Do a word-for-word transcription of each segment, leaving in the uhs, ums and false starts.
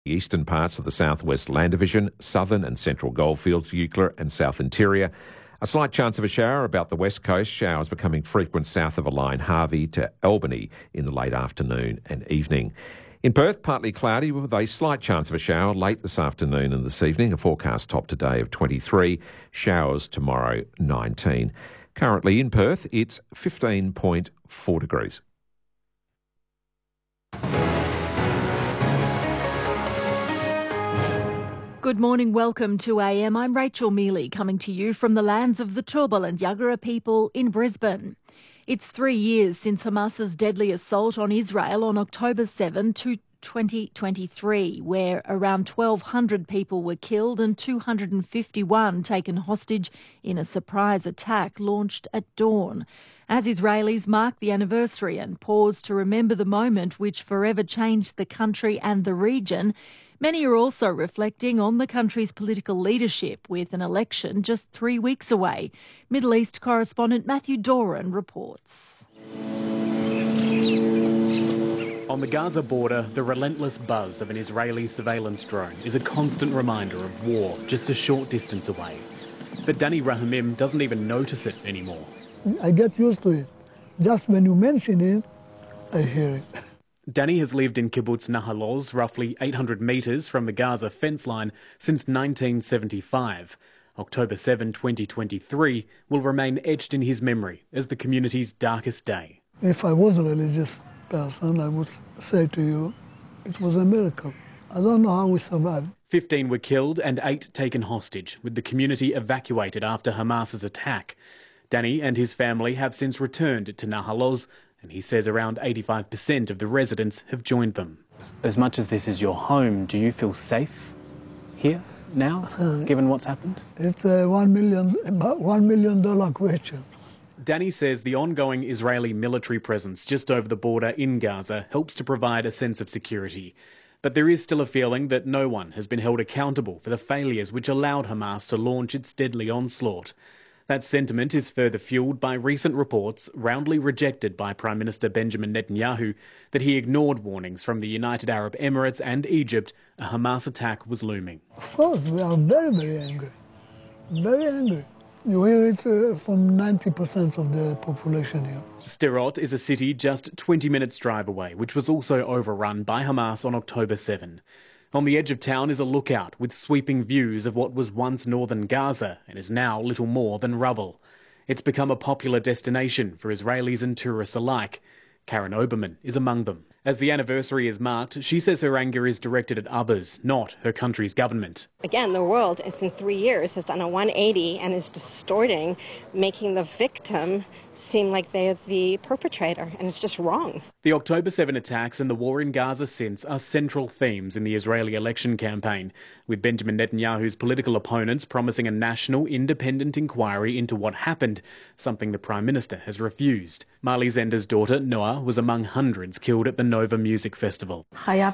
The eastern parts of the southwest land division, southern and central goldfields, Eucla and south interior. A slight chance of a shower about the west coast, showers becoming frequent south of a line Harvey to Albany in the late afternoon and evening. In Perth, partly cloudy with a slight chance of a shower late this afternoon and this evening. A forecast top today of twenty-three, showers tomorrow nineteen. Currently in Perth, it's fifteen point four degrees. Good morning, welcome to A M. I'm Rachel Mealy, coming to you from the lands of the Turrbal and Yagara people in Brisbane. It's three years since Hamas's deadly assault on Israel on October seventh, twenty twenty-three, where around twelve hundred people were killed and two hundred fifty-one taken hostage in a surprise attack launched at dawn. As Israelis mark the anniversary and pause to remember the moment which forever changed the country and the region, many are also reflecting on the country's political leadership, with an election just three weeks away. Middle East correspondent Matthew Doran reports. On the Gaza border, the relentless buzz of an Israeli surveillance drone is a constant reminder of war just a short distance away. But Danny Rahamim doesn't even notice it anymore. I get used to it. Just when you mention it, I hear it. Danny has lived in kibbutz Nahal Oz, roughly eight hundred metres from the Gaza fence line, since nineteen seventy-five. October seventh, twenty twenty-three will remain etched in his memory as the community's darkest day. If I was a religious person, I would say to you, it was a miracle. I don't know how we survived. Fifteen were killed and eight taken hostage, with the community evacuated after Hamas's attack. Danny and his family have since returned to Nahal Oz, and he says around eighty-five percent of the residents have joined them. As much as this is your home, do you feel safe here now, uh, given what's happened? It's a one million, about one million dollar question. Danny says the ongoing Israeli military presence just over the border in Gaza helps to provide a sense of security. But there is still a feeling that no one has been held accountable for the failures which allowed Hamas to launch its deadly onslaught. That sentiment is further fuelled by recent reports, roundly rejected by Prime Minister Benjamin Netanyahu, that he ignored warnings from the United Arab Emirates and Egypt a Hamas attack was looming. Of course, we are very, very angry. Very angry. You hear it uh, from ninety percent of the population here. Sderot is a city just twenty minutes drive away, which was also overrun by Hamas on October seventh. On the edge of town is a lookout with sweeping views of what was once northern Gaza and is now little more than rubble. It's become a popular destination for Israelis and tourists alike. Karen Oberman is among them. As the anniversary is marked, she says her anger is directed at others, not her country's government. Again, the world in three years has done a one eighty and is distorting, making the victim seem like they're the perpetrator, and it's just wrong. The October seventh attacks and the war in Gaza since are central themes in the Israeli election campaign, with Benjamin Netanyahu's political opponents promising a national independent inquiry into what happened, something the Prime Minister has refused. Marley Zender's daughter, Noah, was among hundreds killed at the Nova Music Festival.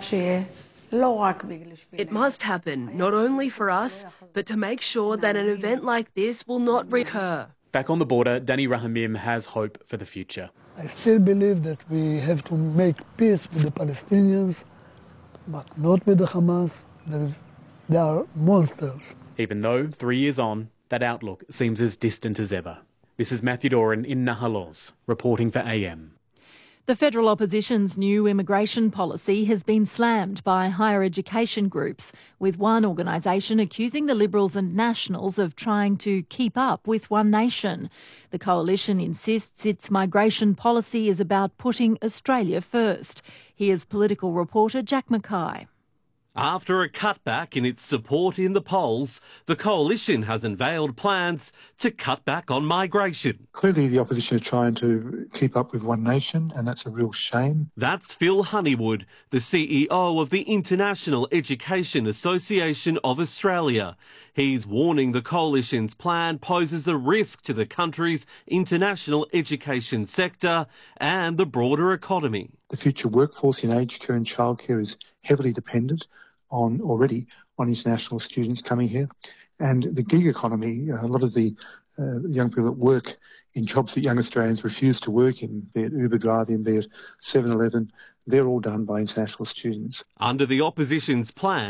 It must happen, not only for us, but to make sure that an event like this will not recur. Back on the border, Danny Rahamim has hope for the future. I still believe that we have to make peace with the Palestinians, but not with the Hamas. There is, they are monsters. Even though, three years on, that outlook seems as distant as ever. This is Matthew Doran in Nahal Oz, reporting for A M. The federal opposition's new immigration policy has been slammed by higher education groups, with one organisation accusing the Liberals and Nationals of trying to keep up with One Nation. The coalition insists its migration policy is about putting Australia first. Here's political reporter Jack Mackay. After a cutback in its support in the polls, the coalition has unveiled plans to cut back on migration. Clearly the opposition is trying to keep up with One Nation, and that's a real shame. That's Phil Honeywood, the C E O of the International Education Association of Australia. He's warning the coalition's plan poses a risk to the country's international education sector and the broader economy. The future workforce in aged care and childcare is heavily dependent on already on international students coming here. And the gig economy, a lot of the uh, young people that work in jobs that young Australians refuse to work in, be it Uber driving, be it seven eleven, they're all done by international students. Under the opposition's plan,